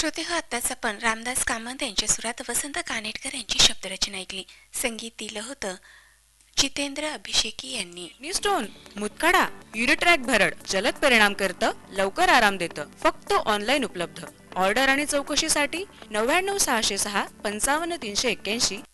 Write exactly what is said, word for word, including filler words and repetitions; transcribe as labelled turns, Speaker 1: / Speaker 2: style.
Speaker 1: श्रोते हो, आत्ताच आपण रामदास कामत यांच्या सुरात वसंत कानेटकर यांची शब्दरचना ऐकली. संगीत दिलं होतं जितेंद्र अभिषेकी यांनी.
Speaker 2: किडनी स्टोन, मुतखडा, युरिट्रॅक भरड जलद परिणाम करतं, लवकर आराम देतं. फक्त ऑनलाईन उपलब्ध. ऑर्डर आणि चौकशीसाठी नव्याण्णव सहाशे सहा पंचावन्न तीनशे एक्क्याऐंशी